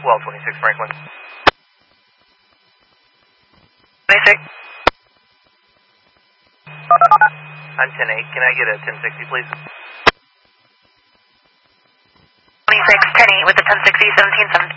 1226 Franklin. 26. I'm 10-8. Can I get a 1060, please? 26, 10-8 with the 1060, 1717.